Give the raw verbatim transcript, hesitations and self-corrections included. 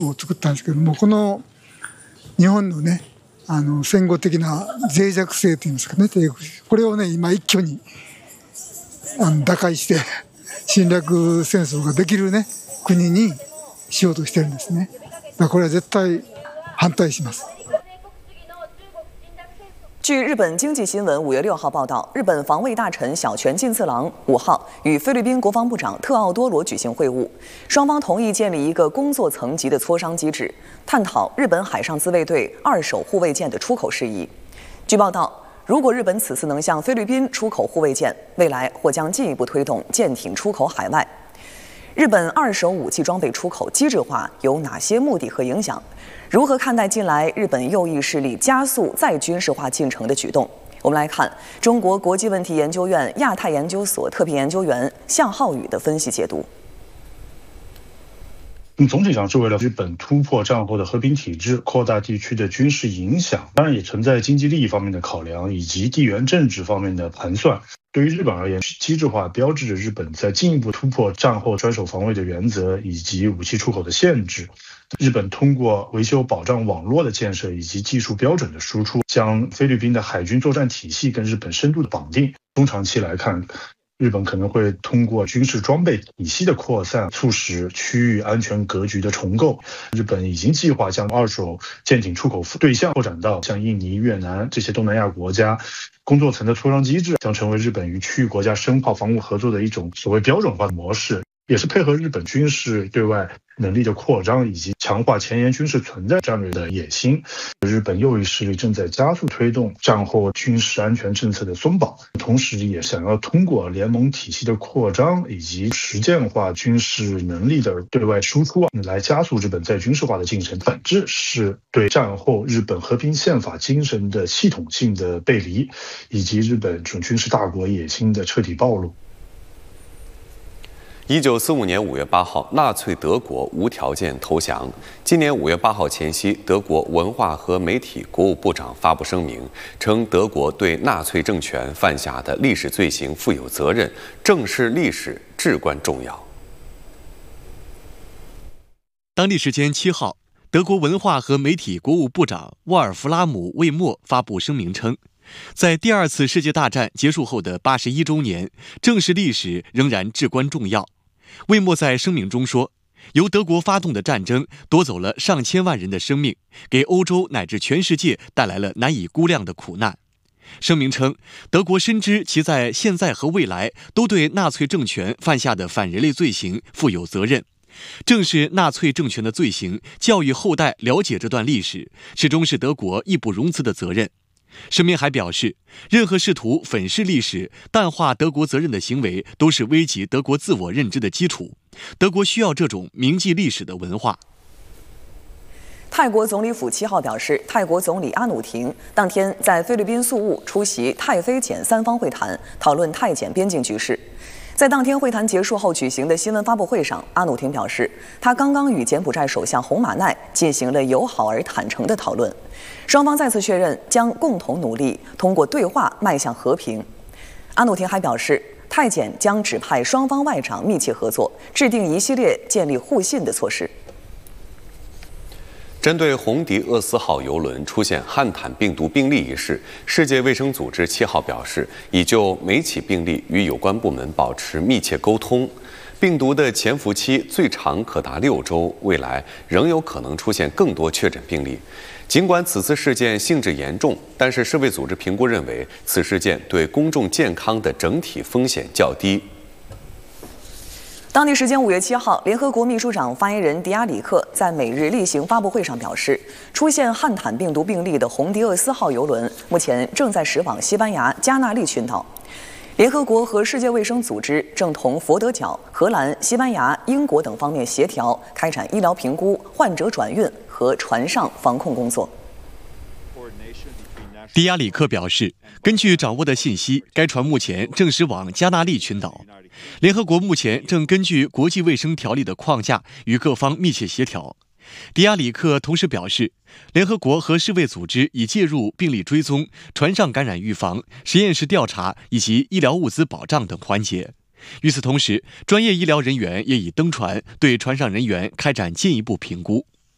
を作ったんですけども、この日本のね、あの戦後的な脆弱性といいますかね、これをね今一挙にあの打開して侵略戦争ができるね国にしようとしてるんですね。だからこれは絶対反対します。 据日本经济新闻五月六号报道，日本防卫大臣小泉进次郎五号与菲律宾国防部长特奥多罗举行会晤，双方同意建立一个工作层级的磋商机制，探讨日本海上自卫队二手护卫舰的出口事宜。据报道，如果日本此次能向菲律宾出口护卫舰，未来或将进一步推动舰艇出口海外。日本二手武器装备出口机制化有哪些目的和影响？如何看待近来日本右翼势力加速再军事化进程的举动？我们来看中国国际问题研究院亚太研究所特聘研究员向浩宇的分析解读。 总体上是为了日本突破战后的和平体制，扩大地区的军事影响，当然也存在经济利益方面的考量以及地缘政治方面的盘算。对于日本而言，机制化标志着日本在进一步突破战后专守防卫的原则以及武器出口的限制。日本通过维修保障网络的建设以及技术标准的输出，将菲律宾的海军作战体系跟日本深度的绑定。中长期来看，日本可能会通过军事装备体系的扩散，促使区域安全格局的重构。日本已经计划将二手舰艇出口对象扩展到像印尼、越南这些东南亚国家。工作层的磋商机制将成为日本与区域国家深化防务合作的一种所谓标准化的模式，也是配合日本军事对外能力的扩张以及强化前沿军事存在战略的野心。日本右翼势力正在加速推动战后军事安全政策的松绑，同时也想要通过联盟体系的扩张以及实践化军事能力的对外输出来加速日本再军事化的进程，本质是对战后日本和平宪法精神的系统性的背离，以及日本准军事大国野心的彻底暴露。 一九四五年五月八号，纳粹德国无条件投降。今年五月八号前夕，德国文化和媒体国务部长发布声明，称德国对纳粹政权犯下的历史罪行负有责任，正视历史至关重要。 当地时间七号，德国文化和媒体国务部长沃尔弗拉姆·魏默发布声明称，在第二次世界大战结束后的八十一周年，正视历史仍然至关重要。魏默在声明中说，由德国发动的战争夺走了上千万人的生命，给欧洲乃至全世界带来了难以估量的苦难。声明称，德国深知其在现在和未来都对纳粹政权犯下的反人类罪行负有责任。正是纳粹政权的罪行，教育后代了解这段历史，始终是德国义不容辞的责任。声明还表示，任何试图粉饰历史、淡化德国责任的行为，都是危及德国自我认知的基础。德国需要这种铭记历史的文化。 泰国总理府七号表示，泰国总理阿努廷当天在菲律宾宿务出席泰菲柬三方会谈，讨论泰柬边境局势。在当天会谈结束后举行的新闻发布会上，阿努廷表示，他刚刚与柬埔寨首相洪马奈进行了友好而坦诚的讨论，双方再次确认将共同努力通过对话迈向和平。阿努廷还表示，泰柬将指派双方外长密切合作，制定一系列建立互信的措施。 针对红迪厄斯号邮轮出现汉坦病毒病例一事，世界卫生组织七号表示，已就每起病例与有关部门保持密切沟通。病毒的潜伏期最长可达六周，未来仍有可能出现更多确诊病例。尽管此次事件性质严重，但是世卫组织评估认为，此事件对公众健康的整体风险较低。 当地时间五月七号，联合国秘书长发言人迪亚里克在每日例行发布会上表示，出现汉坦病毒病例的红迪厄斯号邮轮目前正在驶往西班牙加那利群岛。联合国和世界卫生组织正同佛得角、荷兰、西班牙、英国等方面协调，开展医疗评估、患者转运和船上防控工作。 迪亚里克表示，根据掌握的信息，该船目前正驶往加那利群岛。联合国目前正根据国际卫生条例的框架与各方密切协调。迪亚里克同时表示，联合国和世卫组织已介入病例追踪、船上感染预防、实验室调查以及医疗物资保障等环节。与此同时，专业医疗人员也已登船，对船上人员开展进一步评估。